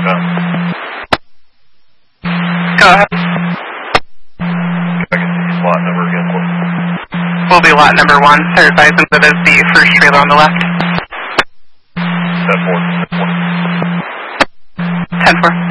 now. Go ahead. I can see lot number again, please. Will be lot number 1. Sir, advise him that is the first trailer on the left. 10-4. 10-4.